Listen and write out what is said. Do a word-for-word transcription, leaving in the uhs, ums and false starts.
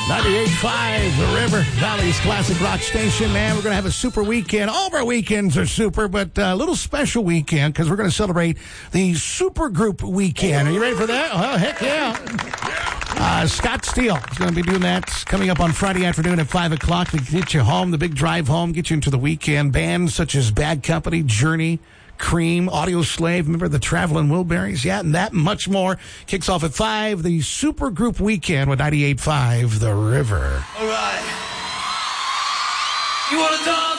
ninety-eight point five, The River Valley's classic rock station, man. We're going to have a super weekend. All of our weekends are super, but a little special weekend because we're going to celebrate the Super Group Weekend. Are you ready for that? Oh, heck yeah. Uh, Scott Steele is going to be doing that coming up on Friday afternoon at five o'clock to get you home, the big drive home, get you into the weekend. Bands such as Bad Company, Journey, Cream, Audio Slave, remember the Traveling Wilburys? Yeah, and that and much more kicks off at five, the Super Group Weekend with ninety-eight point five, The River. All right. You want to dance?